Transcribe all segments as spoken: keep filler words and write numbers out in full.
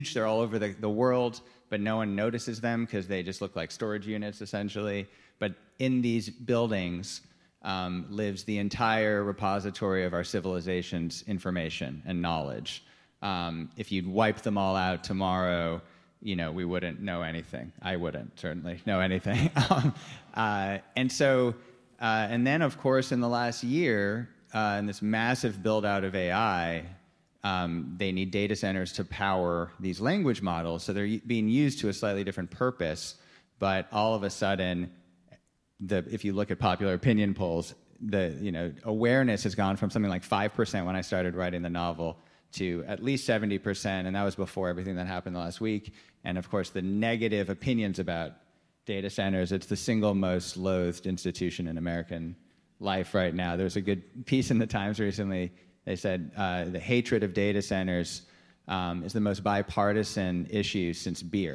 They're all over the, the world, but no one notices them because they just look like storage units, essentially. But in these buildings um, lives the entire repository of our civilization's information and knowledge. Um, if you'd wipe them all out tomorrow, you know, we wouldn't know anything. I wouldn't, certainly, know anything. um, uh, and so, uh, and then, of course, in the last year, uh, in this massive build-out of A I, Um, they need data centers to power these language models, so they're being used to a slightly different purpose. But all of a sudden, the, if you look at popular opinion polls, the you know awareness has gone from something like five percent when I started writing the novel to at least seventy percent, and that was before everything that happened last week. And of course, the negative opinions about data centers, it's the single most loathed institution in American life right now. There was a good piece in the Times recently. They said uh, the hatred of data centers um, is the most bipartisan issue since beer.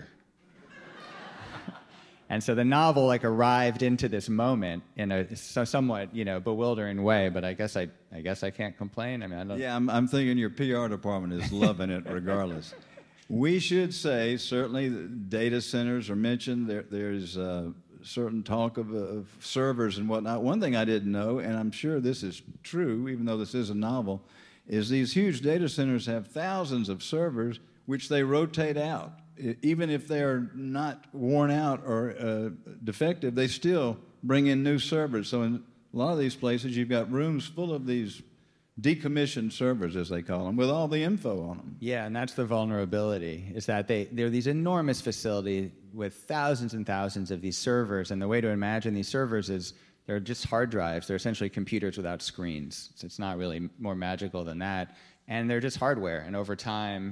And so the novel like arrived into this moment in a so somewhat you know bewildering way. But I guess I I guess I can't complain. I mean, I don't. Yeah, I'm, I'm thinking your P R department is loving it regardless. We should say certainly data centers are mentioned. There, there's uh, certain talk of, of servers and whatnot. One thing I didn't know, and I'm sure this is true, even though this is a novel, is these huge data centers have thousands of servers which they rotate out. Even if they're not worn out or uh, defective, they still bring in new servers. So in a lot of these places, you've got rooms full of these decommissioned servers, as they call them, with all the info on them. Yeah, and that's the vulnerability, is that they, they're these enormous facilities with thousands and thousands of these servers, and the way to imagine these servers is they're just hard drives. They're essentially computers without screens. So it's not really more magical than that. And they're just hardware, and over time,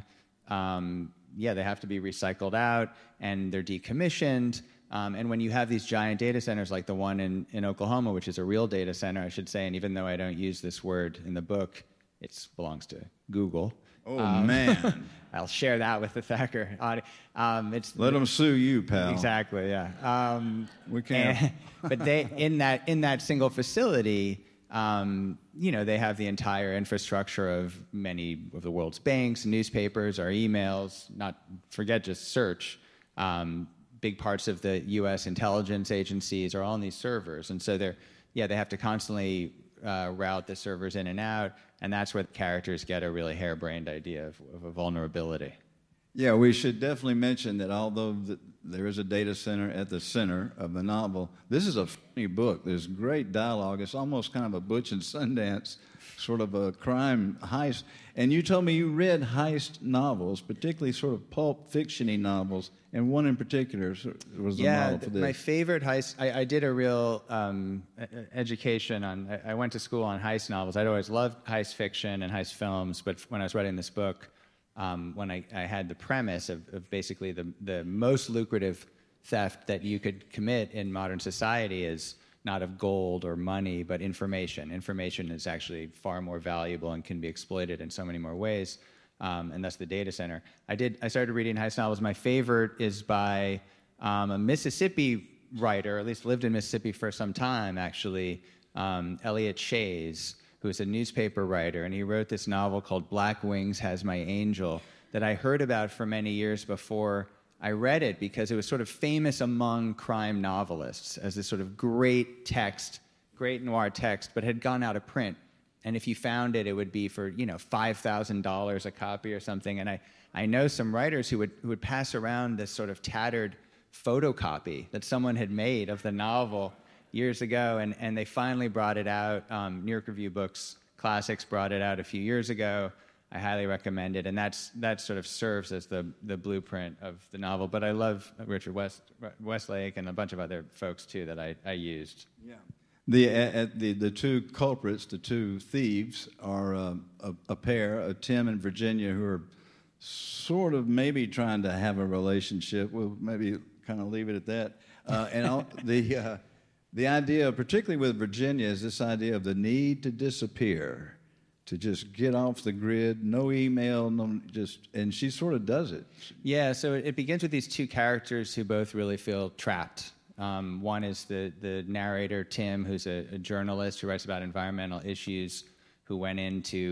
um, yeah, they have to be recycled out, and they're decommissioned. Um, and when you have these giant data centers like the one in, in Oklahoma, which is a real data center, I should say, and even though I don't use this word in the book, it belongs to Google. Oh, um, man. I'll share that with the Thacker audience. Um, it's, Let them sue you, pal. Exactly, yeah. Um, we can't. And, but they in that in that single facility, um, you know, they have the entire infrastructure of many of the world's banks, newspapers, our emails. Not forget just search. Um, big parts of the U S intelligence agencies are all on these servers, and so they're yeah they have to constantly uh, route the servers in and out, and that's where the characters get a really harebrained idea of, of a vulnerability. Yeah, we should definitely mention that although the, there is a data center at the center of the novel, this is a funny book. There's great dialogue. It's almost kind of a Butch and Sundance sort of a crime heist. And you told me you read heist novels, particularly sort of pulp fiction-y novels, and one in particular was the yeah, model for this. My favorite heist, I, I did a real um, education on, I, I went to school on heist novels. I'd always loved heist fiction and heist films, but when I was writing this book, um, when I, I had the premise of, of basically the, the most lucrative theft that you could commit in modern society is not of gold or money, but information. Information is actually far more valuable and can be exploited in so many more ways, um, and that's the data center. I did. I started reading heist novels. My favorite is by um, a Mississippi writer, or at least lived in Mississippi for some time, actually, um, Elliot Shays, who is a newspaper writer, and he wrote this novel called Black Wings Has My Angel that I heard about for many years before I read it, because it was sort of famous among crime novelists as this sort of great text, great noir text, but had gone out of print. And if you found it, it would be for, you know, five thousand dollars a copy or something. And I, I know some writers who would, who would pass around this sort of tattered photocopy that someone had made of the novel years ago, and, and they finally brought it out. Um, New York Review Books Classics brought it out a few years ago. I highly recommend it, and that's that sort of serves as the the blueprint of the novel. But I love Richard West, Westlake and a bunch of other folks too that I, I used. Yeah, the uh, the the two culprits, the two thieves, are uh, a, a pair, uh, Tim and Virginia, who are sort of maybe trying to have a relationship. We'll maybe kind of leave it at that. Uh, and all, the uh, the idea, particularly with Virginia, is this idea of the need to disappear, to just get off the grid, no email, no just, and she sort of does it. Yeah, so it begins with these two characters who both really feel trapped. Um, one is the the narrator, Tim, who's a, a journalist who writes about environmental issues, who went into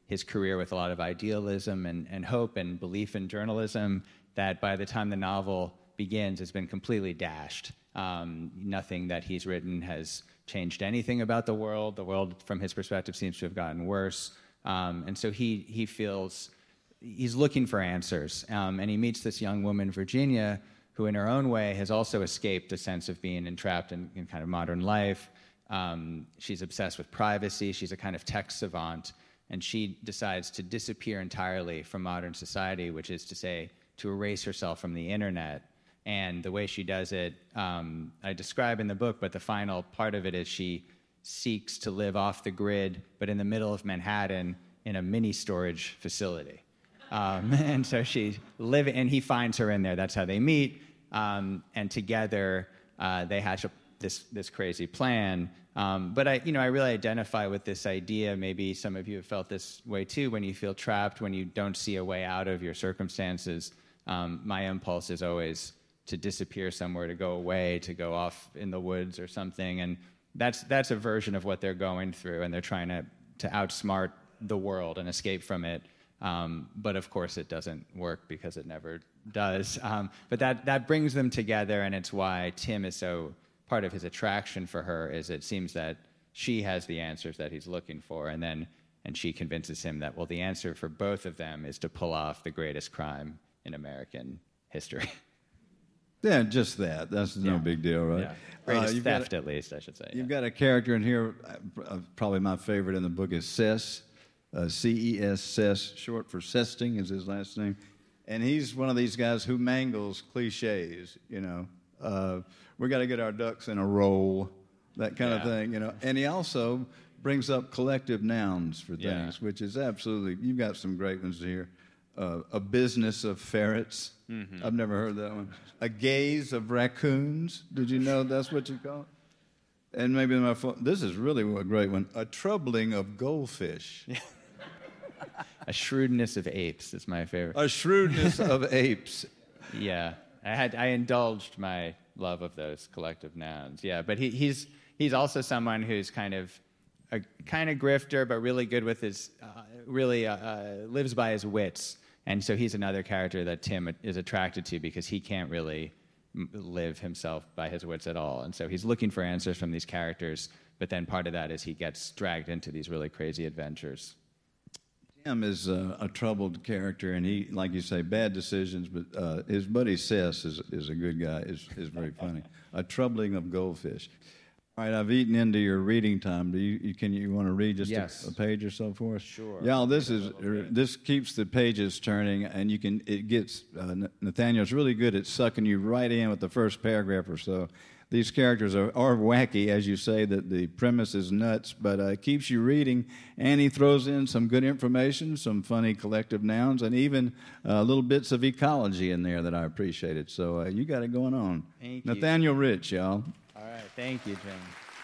his career with a lot of idealism and, and hope and belief in journalism that by the time the novel begins, has been completely dashed. Um, nothing that he's written has changed anything about the world. The world, from his perspective, seems to have gotten worse. Um, and so he he feels he's looking for answers. Um, and he meets this young woman, Virginia, who in her own way has also escaped a sense of being entrapped in, in kind of modern life. Um, she's obsessed with privacy. She's a kind of tech savant. And she decides to disappear entirely from modern society, which is to say, to erase herself from the internet. And the way she does it, um, I describe in the book, but the final part of it is she seeks to live off the grid, but in the middle of Manhattan in a mini storage facility. Um, and so she live, and he finds her in there. That's how they meet. Um, and together uh, they hatch up this this crazy plan. Um, but I, you know, I really identify with this idea. Maybe some of you have felt this way too. When you feel trapped, when you don't see a way out of your circumstances, um, my impulse is always to disappear somewhere, to go away, to go off in the woods or something. And that's that's a version of what they're going through, and they're trying to to outsmart the world and escape from it. Um, but of course, it doesn't work because it never does. Um, but that that brings them together, and it's why Tim is so part of his attraction for her. Is it seems that she has the answers that he's looking for, and then and she convinces him that, well, the answer for both of them is to pull off the greatest crime in American history. Yeah, just that. That's no Yeah. big deal, right? Yeah. Greatest you've theft, got a, at least, I should say. You've yeah. got a character in here, uh, probably my favorite in the book is Cess, uh, C E S, Cess, short for Sesting is his last name. And he's one of these guys who mangles cliches, you know. Uh, we got to get our ducks in a row, that kind Yeah. of thing, you know. And he also brings up collective nouns for things, Yeah. which is absolutely, you've got some great ones here. Uh, a business of ferrets. Mm-hmm. I've never heard that one. A gaze of raccoons. Did you know that's what you call it? And maybe my phone. This is really a great one. A troubling of goldfish. A shrewdness of apes is my favorite. A shrewdness of apes. Yeah, I had I indulged my love of those collective nouns. Yeah, but he, he's he's also someone who's kind of a kind of grifter, but really good with his uh, really uh, uh, lives by his wits. And so he's another character that Tim is attracted to because he can't really m- live himself by his wits at all. And so he's looking for answers from these characters, but then part of that is he gets dragged into these really crazy adventures. Tim is uh, a troubled character, and he, like you say, bad decisions, but uh, his buddy Cess is, is a good guy, is, is very funny. A troubling of goldfish. All right, I've eaten into your reading time. Do you, you can you want to read just Yes. a, a page or so for us? Sure. Yeah, this is this keeps the pages turning, and you can it gets uh, Nathaniel's really good at sucking you right in with the first paragraph or so. These characters are, are wacky, as you say, that the premise is nuts, but uh, it keeps you reading, and he throws in some good information, some funny collective nouns, and even uh, little bits of ecology in there that I appreciated. So uh, you got it going on. Thank you. Nathaniel Rich, y'all. All right, thank you, Jim.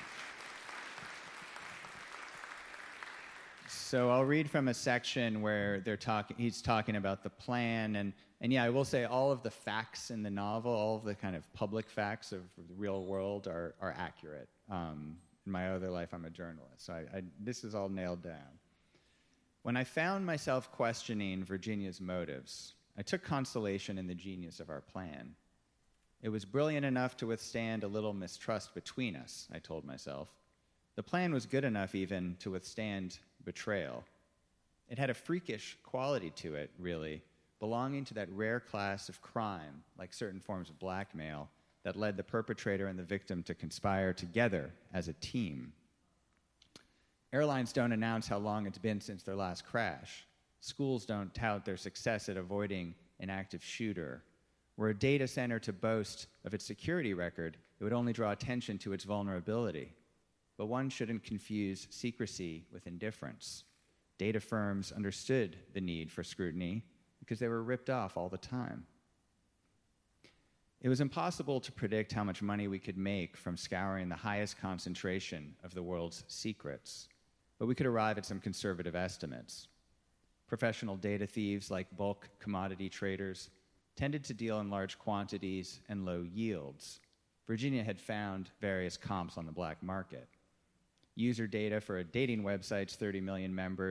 So I'll read from a section where they're talking. He's talking about the plan, and and yeah, I will say all of the facts in the novel, all of the kind of public facts of the real world are are accurate. Um, in my other life, I'm a journalist, so I, I, this is all nailed down. When I found myself questioning Virginia's motives, I took consolation in the genius of our plan. It was brilliant enough to withstand a little mistrust between us, I told myself. The plan was good enough even to withstand betrayal. It had a freakish quality to it, really, belonging to that rare class of crime, like certain forms of blackmail, that led the perpetrator and the victim to conspire together as a team. Airlines don't announce how long it's been since their last crash. Schools don't tout their success at avoiding an active shooter. Were a data center to boast of its security record, it would only draw attention to its vulnerability. But one shouldn't confuse secrecy with indifference. Data firms understood the need for scrutiny because they were ripped off all the time. It was impossible to predict how much money we could make from scouring the highest concentration of the world's secrets, but we could arrive at some conservative estimates. Professional data thieves like bulk commodity traders tended to deal in large quantities and low yields. Virginia had found various comps on the black market. User data for a dating website's thirty million members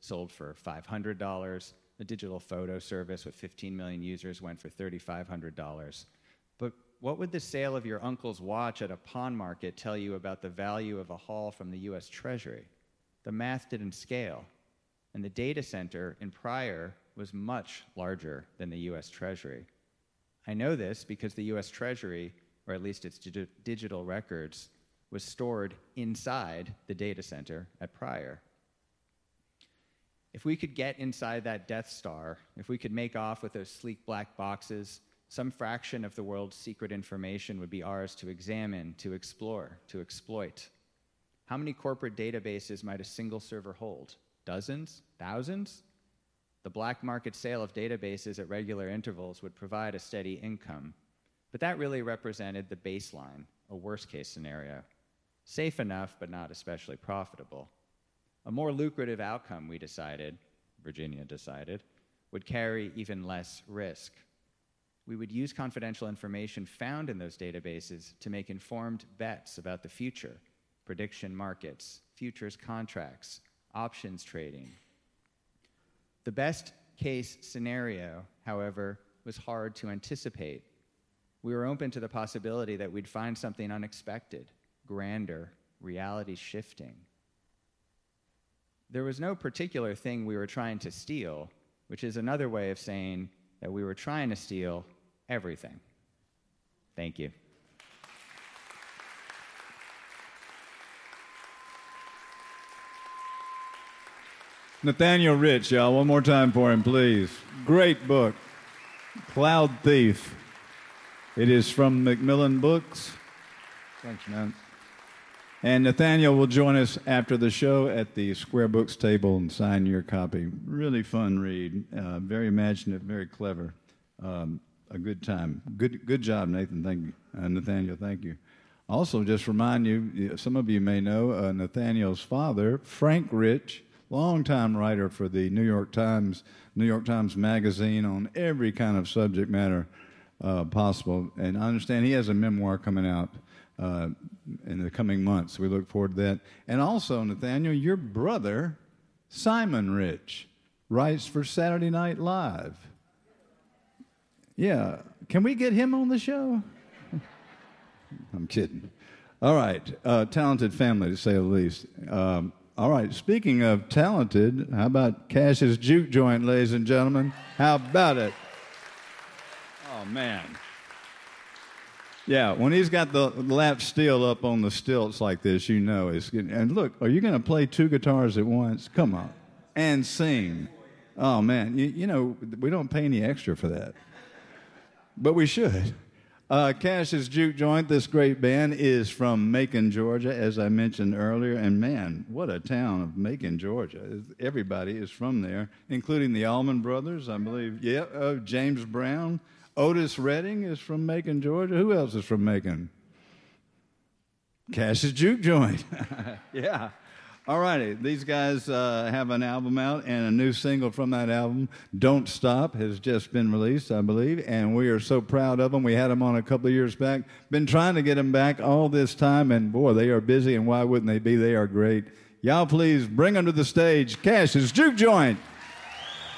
sold for five hundred dollars. The digital photo service with fifteen million users went for three thousand five hundred dollars. But what would the sale of your uncle's watch at a pawn market tell you about the value of a haul from the U S Treasury? The math didn't scale. And the data center in Pryor was much larger than the U S Treasury. I know this because the U S Treasury, or at least its dig- digital records, was stored inside the data center at Pryor. If we could get inside that Death Star, if we could make off with those sleek black boxes, some fraction of the world's secret information would be ours to examine, to explore, to exploit. How many corporate databases might a single server hold? Dozens? Thousands? The black market sale of databases at regular intervals would provide a steady income. But that really represented the baseline, a worst-case scenario. Safe enough, but not especially profitable. A more lucrative outcome, we decided, Virginia decided, would carry even less risk. We would use confidential information found in those databases to make informed bets about the future, prediction markets, futures contracts, options trading. The best case scenario, however, was hard to anticipate. We were open to the possibility that we'd find something unexpected, grander, reality shifting. There was no particular thing we were trying to steal, which is another way of saying that we were trying to steal everything. Thank you. Nathaniel Rich, y'all. One more time for him, please. Great book, Cloud Thief. It is from Macmillan Books. Thanks, man. And Nathaniel will join us after the show at the Square Books table and sign your copy. Really fun read. Uh, very imaginative, very clever. Um, a good time. Good good job, Nathan. Thank you. Uh, Nathaniel, thank you. Also, just remind you, some of you may know uh, Nathaniel's father, Frank Rich, longtime writer for the New York Times, New York Times Magazine on every kind of subject matter uh, possible. And I understand he has a memoir coming out uh, in the coming months. We look forward to that. And also, Nathaniel, your brother, Simon Rich, writes for Saturday Night Live. Yeah. Can we get him on the show? I'm kidding. All right. Uh, talented family, to say the least. Um, all right. Speaking of talented, how about Cash's Juke Joint, ladies and gentlemen? How about it? Oh, man. Yeah, when he's got the lap steel up on the stilts like this, you know it's good. And look, are you going to play two guitars at once? Come on. And sing. Oh, man. You, you know, we don't pay any extra for that. But we should. Uh, Cash's Juke Joint, this great band, is from Macon, Georgia, as I mentioned earlier. And, man, what a town of Macon, Georgia. Everybody is from there, including the Allman Brothers, I believe. Yeah, uh, James Brown. Otis Redding is from Macon, Georgia. Who else is from Macon? Cash's Juke Joint. Yeah. All righty. These guys uh, have an album out, and a new single from that album, Don't Stop, has just been released, I believe, and we are so proud of them. We had them on a couple of years back. Been trying to get them back all this time, and boy, they are busy, and why wouldn't they be? They are great. Y'all please bring them to the stage. Cash's Juke Joint.